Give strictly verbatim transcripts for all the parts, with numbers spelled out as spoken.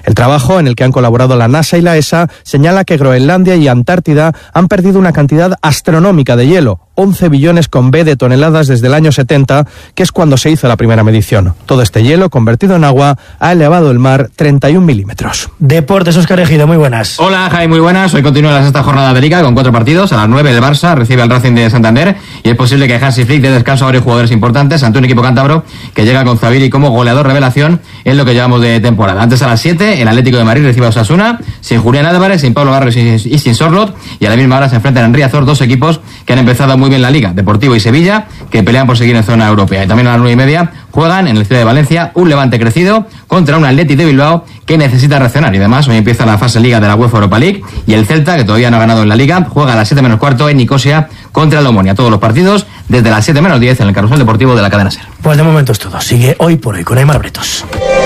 El trabajo, en el que han colaborado la NASA y la E S A, señala que Groenlandia y Antártida han perdido una cantidad astronómica de hielo, once billones con B de toneladas desde el año setenta, que es cuando se hizo la primera medición. Todo este hielo, convertido en agua, ha elevado el mar treinta y un milímetros. Deportes, Óscar Ejido, muy buenas. Hola, Javi, muy buenas. Hoy continúa la sexta jornada de Liga con cuatro partidos. A las nueve el Barça recibe al Racing de Santander y es posible que Hansi Flick dé descanso a varios jugadores importantes ante un equipo cántabro que llega con Zaviri como goleador revelación en lo que llevamos de temporada. Antes a las siete el Atlético de Madrid recibe a Osasuna, sin Julián Álvarez, sin Pablo Barrios y sin Sorlot, y a la misma hora se enfrentan en Riazor dos equipos que han empezado muy bien la Liga, Deportivo y Sevilla, que pelean por seguir en zona europea. Y también a las nueve y media juegan en el Ciudad de Valencia un Levante crecido contra un Atleti de Bilbao que necesita reaccionar. Y además hoy empieza la fase Liga de la UEFA Europa League y el Celta, que todavía no ha ganado en la Liga, juega a las siete menos cuarto en Nicosia contra el Omonia. Todos los partidos desde las siete menos diez en el Carrusel Deportivo de la cadena SER. Pues de momento es todo. Sigue Hoy por Hoy con Aymar Bretos.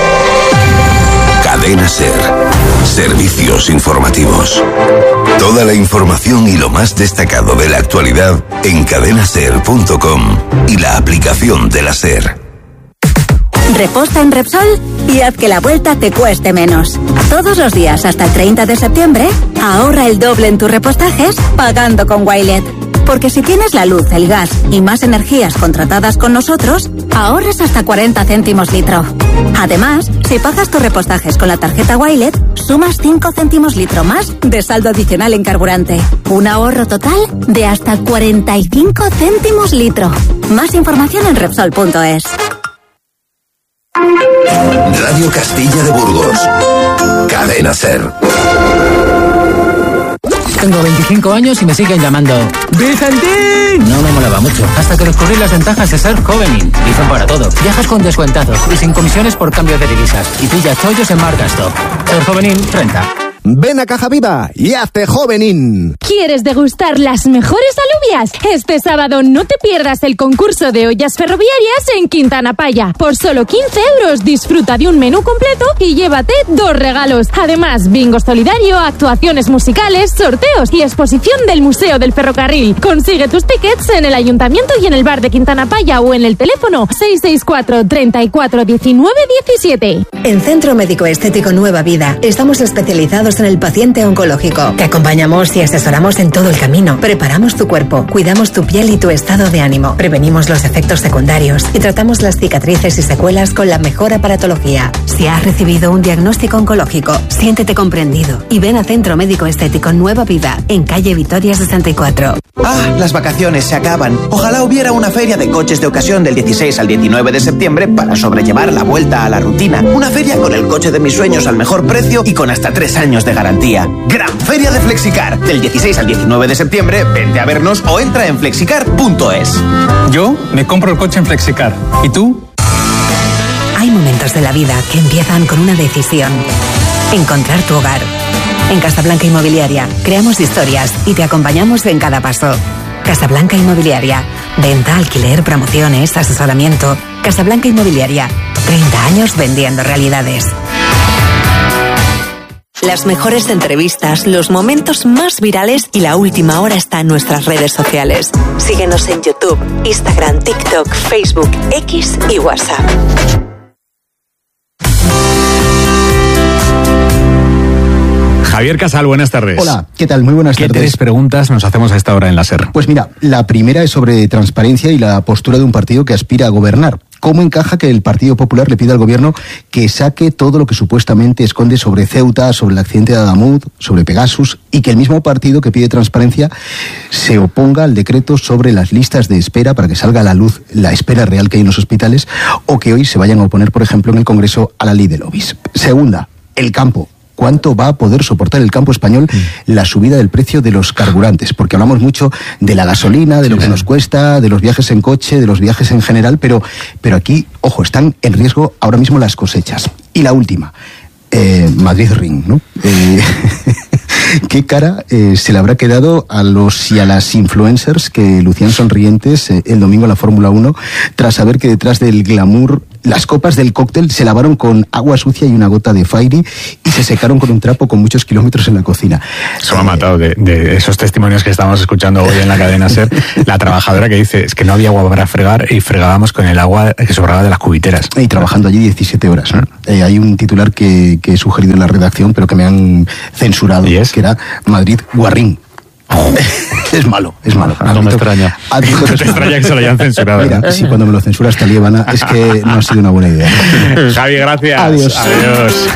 Cadena SER. Servicios informativos. Toda la información y lo más destacado de la actualidad en cadena ser punto com y la aplicación de la SER. Reposta en Repsol y haz que la vuelta te cueste menos. Todos los días hasta el treinta de septiembre, ahorra el doble en tus repostajes pagando con Wilet. Porque si tienes la luz, el gas y más energías contratadas con nosotros, ahorras hasta cuarenta céntimos litro. Además, si pagas tus repostajes con la tarjeta Wilet, sumas cinco céntimos litro más de saldo adicional en carburante. Un ahorro total de hasta cuarenta y cinco céntimos litro. Más información en Repsol punto es. Radio Castilla de Burgos. Cadena SER. Tengo veinticinco años y me siguen llamando ¡Vicentín! No me molaba mucho, hasta que descubrí las ventajas de ser Jovenin. Dicen para todo. Viajas con descuentazos y sin comisiones por cambio de divisas. Y pilla chollos en Marcasto. Ser Jovenin, renta. Ven a Caja Viva y hazte Jovenin. ¿Quieres degustar las mejores alubias? Este sábado no te pierdas el concurso de ollas ferroviarias en Quintana Paya. Por solo quince euros disfruta de un menú completo y llévate dos regalos. Además, bingo solidario, actuaciones musicales, sorteos y exposición del Museo del Ferrocarril. Consigue tus tickets en el Ayuntamiento y en el bar de Quintana Paya o en el teléfono seis seis cuatro, treinta y cuatro, diecinueve, diecisiete. En Centro Médico Estético Nueva Vida estamos especializados en el paciente oncológico. Te acompañamos y asesoramos en todo el camino. Preparamos tu cuerpo, cuidamos tu piel y tu estado de ánimo. Prevenimos los efectos secundarios y tratamos las cicatrices y secuelas con la mejor aparatología. Si has recibido un diagnóstico oncológico, siéntete comprendido y ven a Centro Médico Estético Nueva Vida en calle Vitoria sesenta y cuatro. Ah, las vacaciones se acaban. Ojalá hubiera una feria de coches de ocasión del dieciséis al diecinueve de septiembre para sobrellevar la vuelta a la rutina. Una feria con el coche de mis sueños al mejor precio y con hasta tres años de garantía. Gran Feria de Flexicar. Del dieciséis al diecinueve de septiembre, vente a vernos o entra en flexicar punto es. Yo me compro el coche en Flexicar. ¿Y tú? Hay momentos de la vida que empiezan con una decisión. Encontrar tu hogar. En Casablanca Inmobiliaria creamos historias y te acompañamos en cada paso. Casablanca Inmobiliaria. Venta, alquiler, promociones, asesoramiento. Casablanca Inmobiliaria. treinta años vendiendo realidades. Las mejores entrevistas, los momentos más virales y la última hora está en nuestras redes sociales. Síguenos en YouTube, Instagram, TikTok, Facebook, X y WhatsApp. Javier Casal, buenas tardes. Hola, ¿qué tal? Muy buenas ¿Qué tardes. tres preguntas nos hacemos a esta hora en la SER? Pues mira, la primera es sobre transparencia y la postura de un partido que aspira a gobernar. ¿Cómo encaja que el Partido Popular le pida al gobierno que saque todo lo que supuestamente esconde sobre Ceuta, sobre el accidente de Adamud, sobre Pegasus, y que el mismo partido que pide transparencia se oponga al decreto sobre las listas de espera para que salga a la luz la espera real que hay en los hospitales, o que hoy se vayan a oponer, por ejemplo, en el Congreso a la ley de lobbies? Segunda, el campo. ¿Cuánto va a poder soportar el campo español la subida del precio de los carburantes? Porque hablamos mucho de la gasolina, de lo que nos cuesta, de los viajes en coche, de los viajes en general, pero, pero aquí, ojo, están en riesgo ahora mismo las cosechas. Y la última, eh, Madrid Ring, ¿no? Eh, ¿Qué cara eh, se le habrá quedado a los y a las influencers que lucían sonrientes eh, el domingo en la Fórmula uno, tras saber que detrás del glamour las copas del cóctel se lavaron con agua sucia y una gota de Fairy y se secaron con un trapo con muchos kilómetros en la cocina. Eso me ha matado de, de esos testimonios que estamos escuchando hoy en la cadena SER. La trabajadora que dice, es que no había agua para fregar y fregábamos con el agua que sobraba de las cubiteras. Y trabajando allí diecisiete horas. ¿no? Eh, hay un titular que, que he sugerido en la redacción, pero que me han censurado, ¿Y es? que era Madrid Guarrín. Es malo, es malo. No me extraña. No te extraña que se lo hayan censurado. Mira, sí, cuando me lo censuras Talíbana es que no ha sido una buena idea. Javi, gracias. Adiós. Adiós.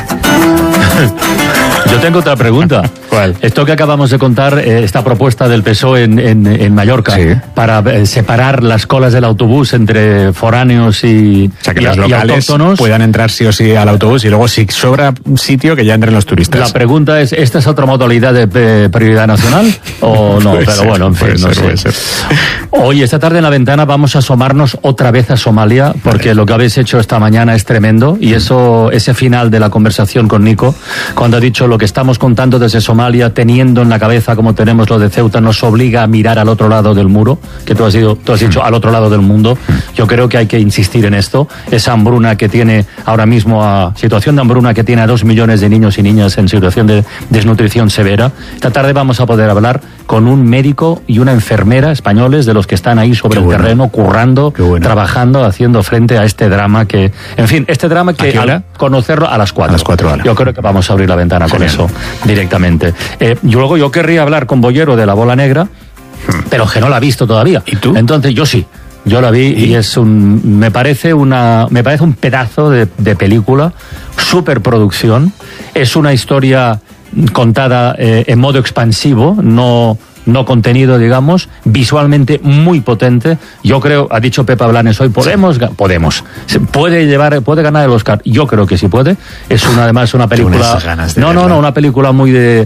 Yo tengo otra pregunta. ¿Cuál? Esto que acabamos de contar, eh, esta propuesta del P S O E en, en, en Mallorca, sí. para eh, separar las colas del autobús entre foráneos y, o sea, que y, los y locales autóctonos puedan entrar sí o sí al autobús y luego si sobra sitio que ya entren los turistas. La pregunta es, ¿esta es otra modalidad de eh, prioridad nacional o no? Puede Pero ser, bueno, en fin, puede no ser, sé. puede ser. Hoy, esta tarde en la ventana vamos a asomarnos otra vez a Somalia, porque vale. lo que habéis hecho esta mañana es tremendo, y eso, ese final de la conversación con Nico, cuando ha dicho lo que estamos contando desde Somalia, teniendo en la cabeza como tenemos lo de Ceuta, nos obliga a mirar al otro lado del muro, que tú has, dicho, tú has dicho al otro lado del mundo. Yo creo que hay que insistir en esto. Esa hambruna que tiene ahora mismo, a situación de hambruna que tiene a dos millones de niños y niñas en situación de desnutrición severa. Esta tarde vamos a poder hablar con un médico y una enfermera españoles, de los que están ahí sobre Qué el bueno. terreno, currando, bueno. trabajando, haciendo frente a este drama que, en fin, este drama que al conocerlo a las cuatro. A las cuatro horas. Yo creo que vamos a abrir la ventana Genial. con eso directamente. Eh, yo, luego yo querría hablar con Bollero de La Bola Negra, hmm. pero que no la ha visto todavía. ¿Y tú? Entonces yo sí. Yo la vi y, y es un, me parece una, me parece un pedazo de, de película, superproducción. Es una historia contada eh, en modo expansivo, no, no contenido, digamos, visualmente muy potente. Yo creo, ha dicho Pepa Blanes hoy, podemos, sí. podemos, se puede llevar, puede ganar el Oscar. Yo creo que sí puede. Es una, además una película, no, no, no, una película muy de,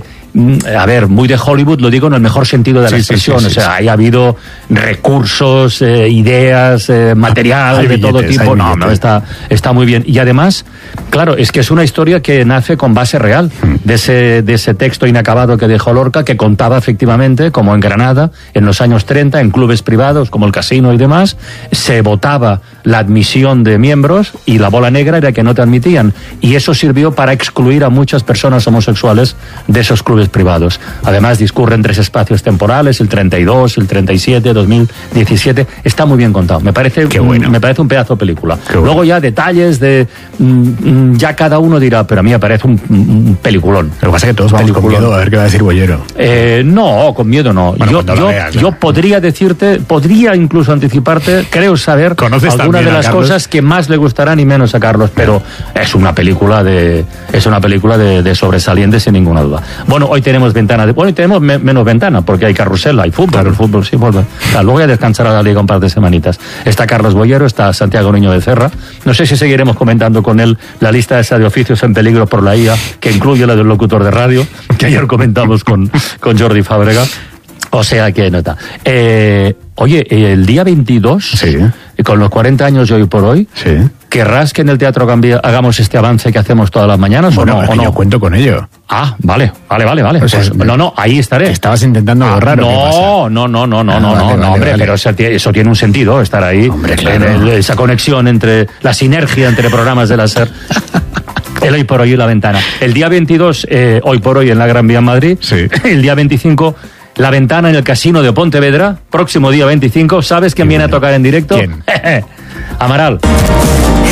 a ver, muy de Hollywood, lo digo en el mejor sentido de la sí, expresión. Sí, sí, sí, o sea, sí. ha habido recursos, eh, ideas, eh, material hay de billetes, todo tipo. No, no, está, está muy bien. Y además, claro, es que es una historia que nace con base real, hmm. de ese, de ese texto inacabado que dejó Lorca, que contaba efectivamente como en Granada, en los años treinta, en clubes privados como el Casino y demás, se votaba la admisión de miembros y la bola negra era que no te admitían. Y eso sirvió para excluir a muchas personas homosexuales de esos clubes privados. Además, discurre en tres espacios temporales, el treinta y dos, el treinta y siete, dos mil diecisiete. Está muy bien contado. Me parece, Qué bueno. me parece un pedazo de película. Qué bueno. Luego ya detalles de... Mmm, ya cada uno dirá, pero a mí me parece un, un peliculón. Lo que pasa es que todos vamos peliculón. con miedo a ver qué va a decir Bollero. Eh, no, con miedo no. Bueno, yo yo, veas, ¿no? yo podría decirte, podría incluso anticiparte, creo saber alguna de las cosas que más le gustarán y menos a Carlos, pero es una película de es una película de, de sobresaliente sin ninguna duda. Bueno, hoy tenemos ventana de, bueno, hoy tenemos me, menos ventana porque hay carrusel, hay fútbol, claro. el fútbol sí vuelve. Claro, luego voy a descansar a la liga un par de semanitas. Está Carlos Bollero, está Santiago Niño de Cerra. No sé si seguiremos comentando con él la lista esa de oficios en peligro por la I A, que incluye la del locutor de radio, que ayer comentamos con, con Jordi Fábrega. O sea que nota. Eh, oye, el día veintidós, sí. con los cuarenta años de hoy por hoy, sí. ¿querrás que en el Teatro Gambia hagamos este avance que hacemos todas las mañanas bueno, o no? ¿o no? Yo cuento con ello. Ah, vale, vale, vale, vale. O sea, pues, no, no, ahí estaré. Estabas intentando ah, borrar. No, no, no, no, no, ah, no, vale, no, vale, no, hombre, vale. pero eso, eso tiene un sentido, estar ahí. Hombre, claro. En el, esa conexión entre, la sinergia entre programas de la SER. El hoy por hoy en la ventana. El día veintidós, eh, hoy por hoy en la Gran Vía en Madrid. Sí. El día veinticinco... La ventana en el Casino de Pontevedra, próximo día veinticinco. ¿Sabes quién viene a tocar en directo? ¿Quién? Amaral.